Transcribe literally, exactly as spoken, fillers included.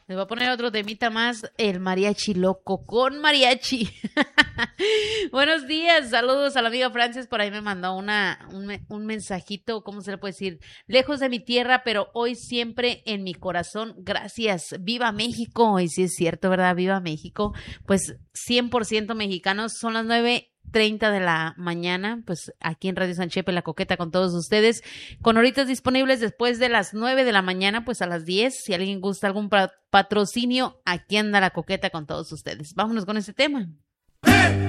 Les voy a poner otro temita más, el mariachi loco con mariachi. Buenos días, saludos a la amiga Frances, por ahí me mandó una, un, me- un mensajito, ¿cómo se le puede decir? Lejos de mi tierra, pero hoy siempre en mi corazón, gracias, viva México, y sí es cierto, ¿verdad? Viva México, pues cien por ciento mexicanos, son las nueve treinta de la mañana, pues aquí en Radio San Chepe, La Coqueta con todos ustedes, con horitas disponibles después de las nueve de la mañana, pues a las diez, si alguien gusta algún pa- patrocinio, aquí anda La Coqueta con todos ustedes. Vámonos con este tema.